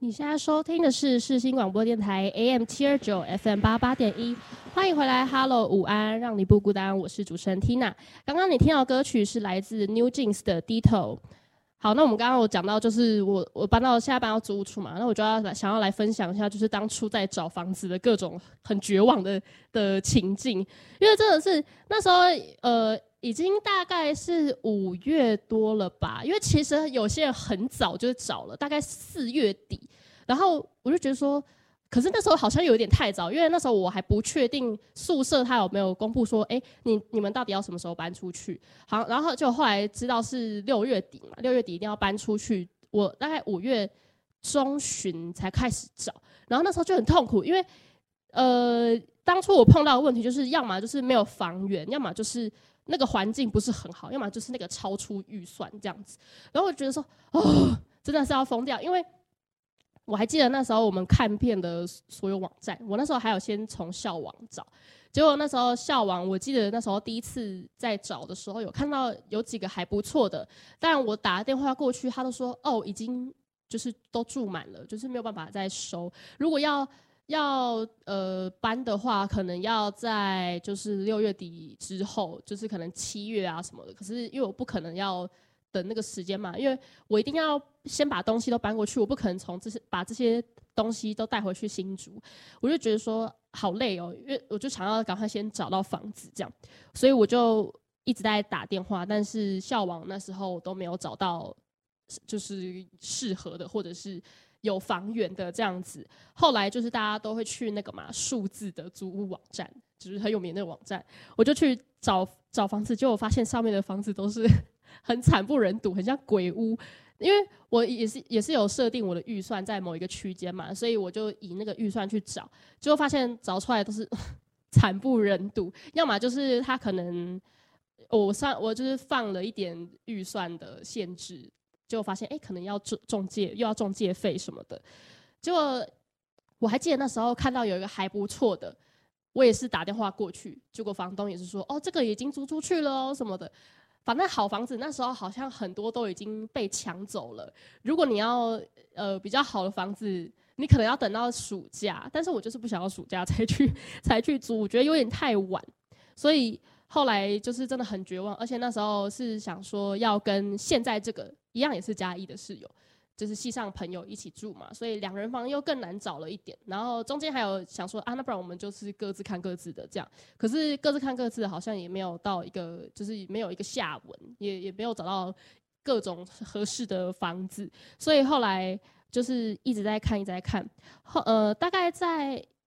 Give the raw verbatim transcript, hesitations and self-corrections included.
你现在收听的是世新广播电台 A M 七二九 F M 八八点一，欢迎回来 ，Hello 午安，让你不孤单，我是主持人 Tina。刚刚你听到的歌曲是来自 New Jeans 的 Ditto。好，那我们刚刚有讲到，就是我我搬到现在搬到租屋处嘛，那我就要来想要来分享一下，就是当初在找房子的各种很绝望的的情境，因为真的是那时候呃。已经大概是五月多了吧，因为其实有些人很早就找了，大概四月底，然后我就觉得说，可是那时候好像有点太早，因为那时候我还不确定宿舍他有没有公布说，哎，你你们到底要什么时候搬出去？好，然后就后来知道是六月底嘛，六月底一定要搬出去，我大概五月中旬才开始找，然后那时候就很痛苦，因为呃，当初我碰到的问题就是，要么就是没有房源，要么就是那个环境不是很好，要么就是那个超出预算这样子。然后我觉得说，哦，真的是要疯掉，因为我还记得那时候我们看遍的所有网站，我那时候还有先从校网找，结果那时候校网，我记得那时候第一次在找的时候，有看到有几个还不错的，但我打电话过去，他都说哦，已经就是都住满了，就是没有办法再收。如果要要呃搬的话，可能要在就是六月底之后，就是可能七月啊什么的。可是因为我不可能要等那个时间嘛，因为我一定要先把东西都搬过去，我不可能从这些把这些东西都带回去新竹。我就觉得说好累哦，因为我就想要赶快先找到房子这样，所以我就一直在打电话，但是校网那时候都没有找到就是适合的，或者是有房源的这样子。后来就是大家都会去那个嘛数字的租屋网站，就是很有名的网站，我就去找找房子，结果我发现上面的房子都是很惨不忍睹，很像鬼屋。因为我也是也是有设定我的预算在某一个区间嘛，所以我就以那个预算去找，结果发现找出来都是惨不忍睹，要么就是他可能我上我就是放了一点预算的限制。结果发现，哎，可能要中介，又要中介费什么的。结果我还记得那时候看到有一个还不错的，我也是打电话过去，结果房东也是说，哦，这个已经租出去了哦什么的。反正好房子那时候好像很多都已经被抢走了。如果你要呃比较好的房子，你可能要等到暑假，但是我就是不想要暑假才去才去租，我觉得有点太晚，所以后来就是真的很绝望，而且那时候是想说要跟现在这个一样也是嘉义的室友，就是系上朋友一起住嘛，所以两人房又更难找了一点。然后中间还有想说啊，那不然我们就是各自看各自的这样。可是各自看各自的，好像也没有到一个，就是没有一个下文，也也没有找到各种合适的房子，所以后来就是一直在看，一直在看。后呃，大概在